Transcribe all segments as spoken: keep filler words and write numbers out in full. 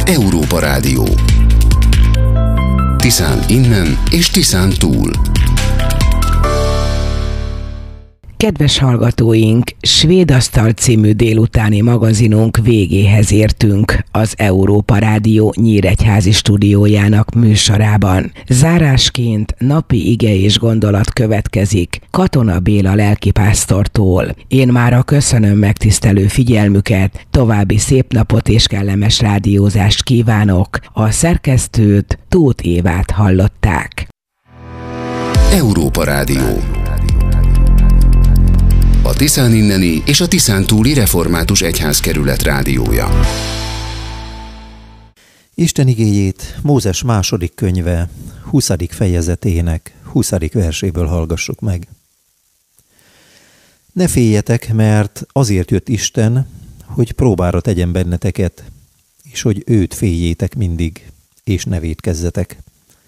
Európa Rádió. Tiszán innen és Tiszán túl. Kedves hallgatóink, Svéd Asztal című délutáni magazinunk végéhez értünk az Európa Rádió nyíregyházi stúdiójának műsorában. Zárásként napi ige és gondolat következik Katona Béla lelkipásztortól. Én mára köszönöm megtisztelő figyelmüket, további szép napot és kellemes rádiózást kívánok. A szerkesztőt, Tóth Évát hallották. Európa Rádió. A Tiszán inneni és a Tiszán túli református egyházkerület rádiója. Isten igéjét Mózes második könyve huszadik fejezetének huszadik verséből hallgassuk meg. Ne féljetek, mert azért jött Isten, hogy próbára tegyen benneteket, és hogy őt féljétek mindig, és ne vétkezzetek.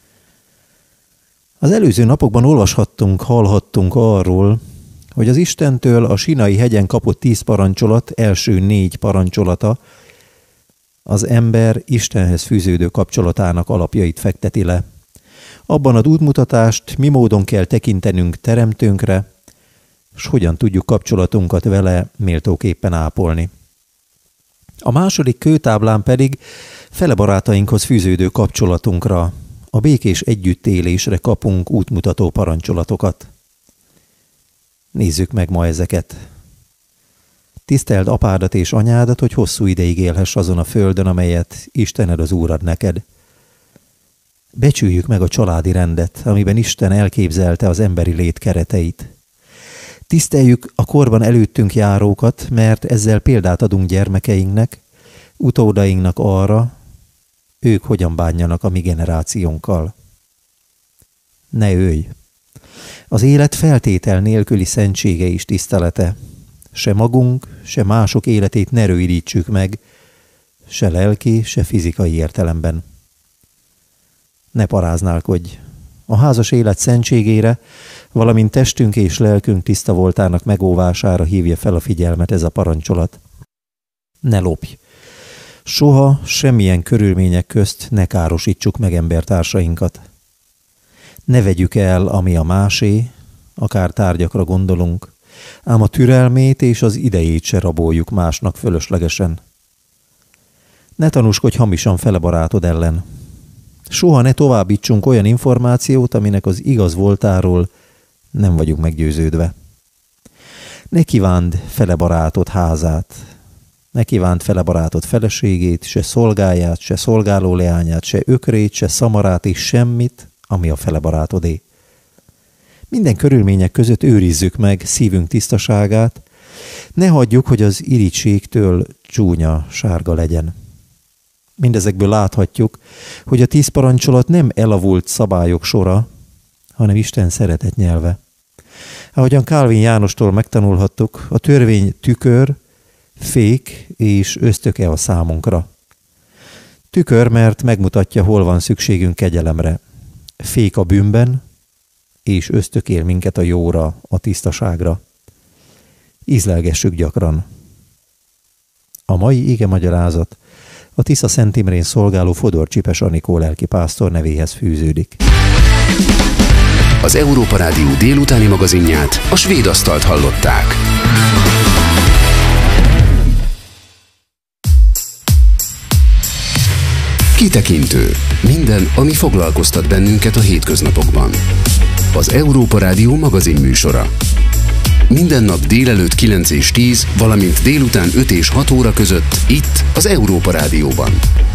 Az előző napokban olvashattunk, hallhattunk arról, hogy az Istentől a Sinai hegyen kapott tíz parancsolat első négy parancsolata az ember Istenhez fűződő kapcsolatának alapjait fekteti le. Abban ad útmutatást, mi módon kell tekintenünk teremtőnkre, és hogyan tudjuk kapcsolatunkat vele méltóképpen ápolni. A második kőtáblán pedig fele barátainkhoz fűződő kapcsolatunkra, a békés együttélésre kapunk útmutató parancsolatokat. Nézzük meg ma ezeket. Tiszteld apádat és anyádat, hogy hosszú ideig élhess azon a földön, amelyet Istened az Úr ad neked. Becsüljük meg a családi rendet, amiben Isten elképzelte az emberi lét kereteit. Tiszteljük a korban előttünk járókat, mert ezzel példát adunk gyermekeinknek, utódainknak arra, ők hogyan bánjanak a mi generációnkkal. Ne ölj! Az élet feltétel nélküli szentsége és tisztelete. Se magunk, se mások életét ne rövidítsük meg, se lelki, se fizikai értelemben. Ne paráználkodj! A házas élet szentségére, valamint testünk és lelkünk tiszta voltának megóvására hívja fel a figyelmet ez a parancsolat. Ne lopj! Soha, semmilyen körülmények közt ne károsítsuk meg embertársainkat. Ne vegyük el, ami a másé, akár tárgyakra gondolunk, ám a türelmét és az idejét se raboljuk másnak fölöslegesen. Ne tanúskodj hamisan fele barátod ellen. Soha ne továbbítsunk olyan információt, aminek az igaz voltáról nem vagyunk meggyőződve. Ne kívánd fele barátod házát, ne kívánd fele barátod feleségét, se szolgáját, se szolgáló leányát, se ökrét, se szamarát és semmit, ami a fele barátodé. Minden körülmények között őrizzük meg szívünk tisztaságát, ne hagyjuk, hogy az irigységtől csúnya sárga legyen. Mindezekből láthatjuk, hogy a tíz parancsolat nem elavult szabályok sora, hanem Isten szeretet nyelve. Ahogyan Kálvin Jánostól megtanulhattuk, a törvény tükör, fék és ösztöke a számunkra. Tükör, mert megmutatja, hol van szükségünk kegyelemre. Fék a bűnben, és ösztökél minket a jóra, a tisztaságra. Ízlelgessük gyakran. A mai igemagyarázat a Tisza Szent Imrén szolgáló Fodor Csipes Anikó lelkipásztor nevéhez fűződik. Az Európa Rádió délutáni magazinját, a Svéd Asztalt hallották. Kitekintő. Minden, ami foglalkoztat bennünket a hétköznapokban. Az Európa Rádió magazin műsora. Minden nap délelőtt kilenc és tíz, valamint délután öt és hat óra között itt az Európa Rádióban.